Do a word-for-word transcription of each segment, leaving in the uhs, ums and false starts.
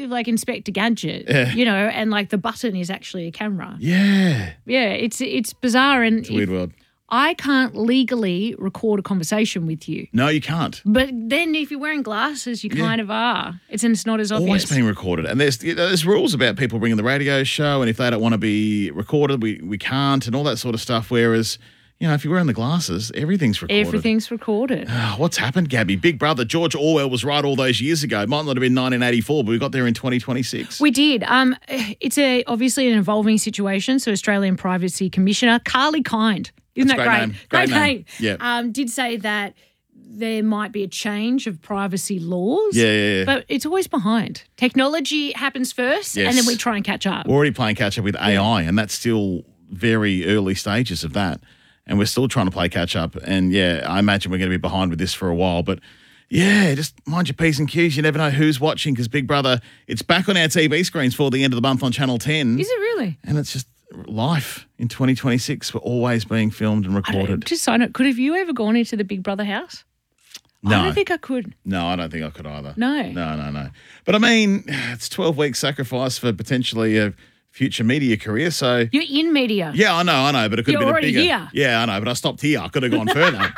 of like Inspector Gadget, Yeah. you know, and like the button is actually a camera. Yeah. Yeah, it's it's bizarre. And It's a weird if- world. I can't legally record a conversation with you. No, you can't. But then if you're wearing glasses, you kind of are. It's, and it's not as obvious. Always being recorded. And there's you know, there's rules about people bringing the radio show, and if they don't want to be recorded, we, we can't, and all that sort of stuff. Whereas, you know, if you're wearing the glasses, everything's recorded. Everything's recorded. Oh, what's happened, Gabby? Big Brother, George Orwell was right all those years ago. It might not have been nineteen eighty-four, but we got there in twenty twenty-six. We did. Um, it's a obviously an evolving situation. So Australian Privacy Commissioner Carly Kind, isn't That's that a great great? name. Great name. Yeah. Um, did say that there might be a change of privacy laws. Yeah, yeah, yeah. But it's always behind. Technology happens first, Yes. and then we try and catch up. We're already playing catch up with A I, and that's still very early stages of that. And we're still trying to play catch up. And yeah, I imagine we're going to be behind with this for a while. But yeah, just mind your P's and Q's. You never know who's watching because Big Brother, it's back on our T V screens for the end of the month on Channel ten. Is it really? And it's just life in twenty twenty-six. We're always being filmed and I don't- recorded. Just side note, could have you ever gone into the Big Brother house? No. I don't think I could. No, I don't think I could either. No. No, no, no. But I mean, it's twelve weeks sacrifice for potentially a future media career. So You're in media. yeah, I know, I know, but it could You're have been already a bigger. here. Yeah, I know, but I stopped here. I could have gone further.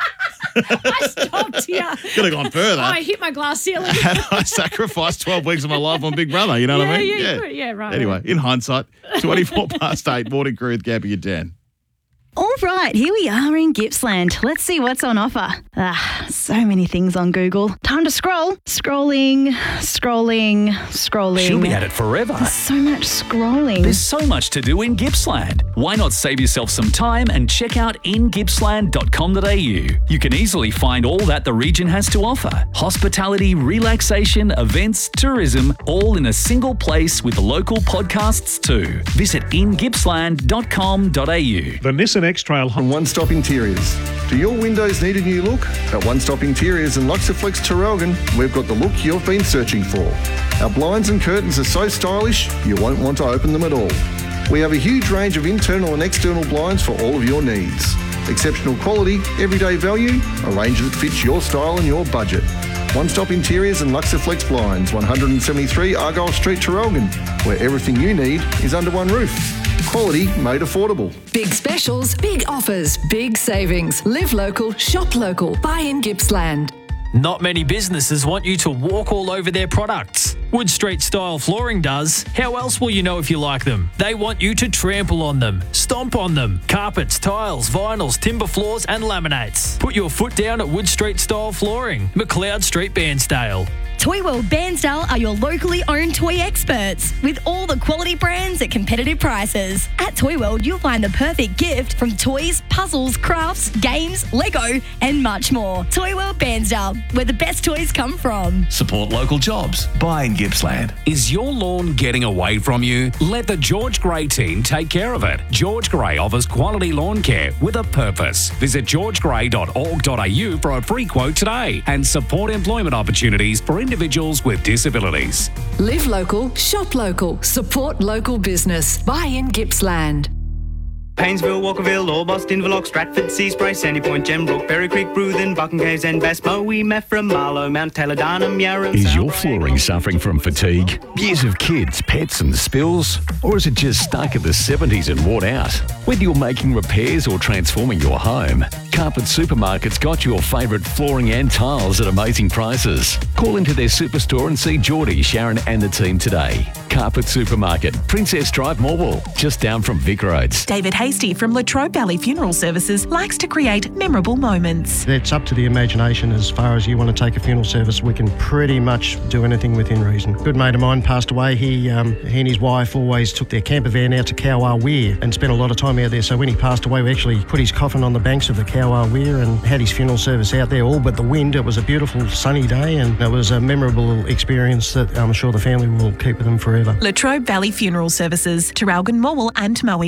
I stopped here. Could have gone further. Oh, I hit my glass ceiling. Had I sacrificed twelve weeks of my life on Big Brother, you know what Yeah, I mean? yeah, you could. Yeah, right, Anyway, right. in hindsight, twenty-four past eight, morning crew with Gabby and Dan. All right, here we are in Gippsland. Let's see what's on offer. Ah, so many things on Google. Time to scroll. Scrolling, scrolling, scrolling. She'll be at it forever. So much scrolling. There's so much to do in Gippsland. Why not save yourself some time and check out in gippsland dot com dot a u? You can easily find all that the region has to offer. Hospitality, relaxation, events, tourism, all in a single place with local podcasts too. Visit in gippsland dot com dot a u. The Nissan X-Trail From One Stop Interiors. Do your windows need a new look? At One Stop Interiors and Luxaflex Terrelgan, we've got the look you've been searching for. Our blinds and curtains are so stylish, you won't want to open them at all. We have a huge range of internal and external blinds for all of your needs. Exceptional quality, everyday value, a range that fits your style and your budget. One Stop Interiors and Luxaflex Blinds, one seventy-three Argyle Street, Terrelgan, where everything you need is under one roof. Quality made affordable. Big specials, big offers, big savings. Live local, shop local. Buy in Gippsland. Not many businesses want you to walk all over their products. Wood Street Style Flooring does. How else will you know if you like them? They want you to trample on them, stomp on them. Carpets, tiles, vinyls, timber floors and laminates. Put your foot down at Wood Street Style Flooring, McLeod Street, Bairnsdale. Toy World Bairnsdale are your locally owned toy experts with all the quality brands at competitive prices. At Toy World, you'll find the perfect gift from toys, puzzles, crafts, games, Lego, and much more. Toy World Bairnsdale, where the best toys come from. Support local jobs. Buy in Gippsland. Is your lawn getting away from you? Let the George Gray team take care of it. George Gray offers quality lawn care with a purpose. Visit george gray dot org dot a u for a free quote today and support employment opportunities for individuals with disabilities. Live local, shop local. Support local business. Buy in Gippsland. Painesville, Walkerville, Orbost, Inverloch, Stratford, Seaspray, Sandy Point, Gembrook, Berry Creek, Bruthen, Buchan Caves and Bass, Moe, Meffra, Marlow, Mount Taylor, Darnham, Yarra. Is your flooring suffering from fatigue, years of kids, pets and spills? Or is it just stuck at the seventies and worn out? Whether you're making repairs or transforming your home, Carpet Supermarket's got your favourite flooring and tiles at amazing prices. Call into their superstore and see Geordie, Sharon and the team today. Carpet Supermarket, Princess Drive, Morwell, just down from Vic Roads. David Hasty from Latrobe Valley Funeral Services likes to create memorable moments. It's up to the imagination as far as you want to take a funeral service. We can pretty much do anything within reason. A good mate of mine passed away. He um, he and his wife always took their camper van out to Kowar Weir and spent a lot of time out there. So when he passed away, we actually put his coffin on the banks of the Kowar Weir and had his funeral service out there, all but the wind. It was a beautiful sunny day and it was a memorable experience that I'm sure the family will keep with them forever. Latrobe Valley Funeral Services, Terralgan, Morwell and Moe.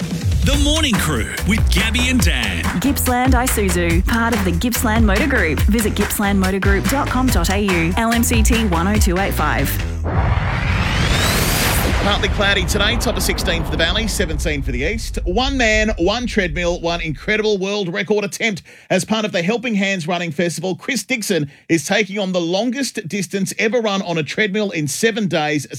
The Morning Crew with Gabby and Dan. Gippsland Isuzu, part of the Gippsland Motor Group. Visit gippsland motor group dot com dot a u. L M C T one oh two eight five. Partly cloudy today, top of sixteen for the valley, seventeen for the east. One man, one treadmill, one incredible world record attempt. As part of the Helping Hands Running Festival, Chris Dixon is taking on the longest distance ever run on a treadmill in seven days.